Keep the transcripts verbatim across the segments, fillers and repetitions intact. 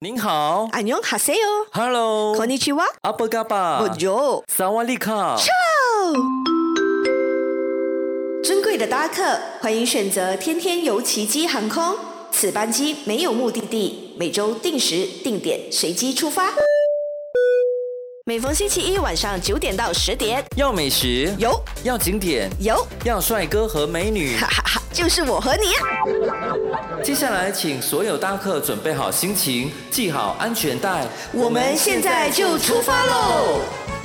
您好， 안녕하세요 Hello， こんにちは， 阿布嘎巴， Bonjour， 萨瓦利卡。 尊贵的搭客，欢迎选择天天游奇迹航空。此班机没有目的地，每周定时定点随机出发。每逢星期一晚上九点到十点， 要美食， 有要景点， 有， 要帅哥和美女， 哈哈哈，就是我和你啊！ 接下来，请所有搭客准备好心情，系好安全带， 我们现在就出发喽！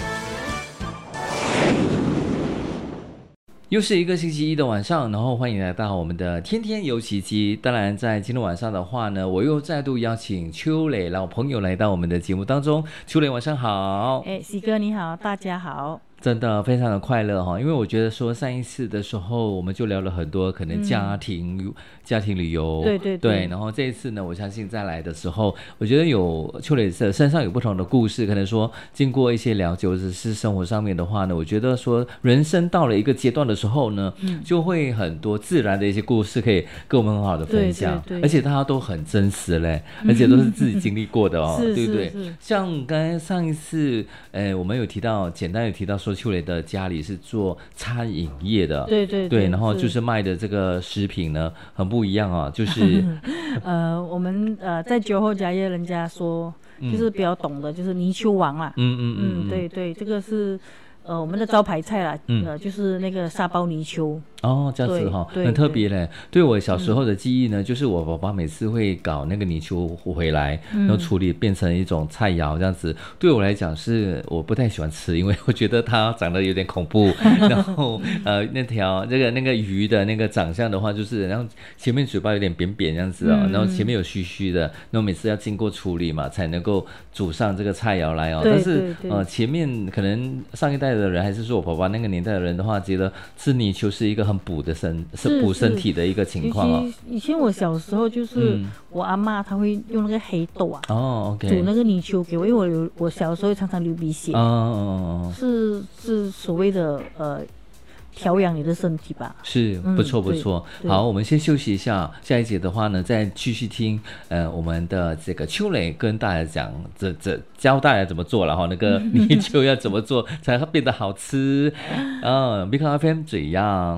又是一个星期一的晚上，然后欢迎来到我们的天天游奇迹。当然在今天晚上的话呢，我又再度邀请秋磊老朋友来到我们的节目当中。秋磊晚上好。 哎，喜哥你好，大家好。 真的非常的快乐哈，因为我觉得说上一次的时候我们就聊了很多可能家庭、嗯、家庭旅游， 对对 对, 对，然后这一次呢，我相信再来的时候，我觉得有秋磊身上有不同的故事，可能说经过一些了解或者是生活上面的话呢，我觉得说人生到了一个阶段的时候呢，嗯、就会很多自然的一些故事可以跟我们很好的分享， 对对对， 而且大家都很真实嘞，而且都是自己经历过的哦，对不对？ 是是是， 像刚才上一次，呃，我们有提到，简单有提到说秋磊的家里是做餐饮业的， 对对对, 对，然后就是卖的这个食品呢很不一样啊，就是呃，我们呃在酒后家业，人家说就是比较懂的，就是泥鳅王啦， 嗯嗯嗯嗯，对对，这个是呃我们的招牌菜啦，嗯、呃就是那个沙包泥鳅。 哦，这样子哈、哦，很特别嘞。对我小时候的记忆呢、嗯，就是我爸爸每次会搞那个泥鳅回来，然后处理变成一种菜肴这样子。嗯、对我来讲是我不太喜欢吃，因为我觉得它长得有点恐怖。然后呃，那条这个那个鱼的那个长相的话，就是然后前面嘴巴有点扁扁这样子哦，嗯、然后前面有须须的，然后每次要经过处理嘛，才能够煮上这个菜肴来哦。但是呃，前面可能上一代的人，还是说我爸爸那个年代的人的话，觉得吃泥鳅是一个很补的身是补身体的一个情况哦。 以前我小时候就是我阿嬷她会用那个黑豆啊， 哦 ，OK， 煮那个泥鳅给我，因为我有我小时候常常流鼻血， 哦， 是是所谓的呃调养你的身体吧。 是不错不错、 嗯、 好，我们先休息一下，下一节的话呢再继续听呃我们的这个秋磊跟大家讲这这教大家怎么做了哈，那个泥鳅要怎么做才会变得好吃啊 Big F M 这样。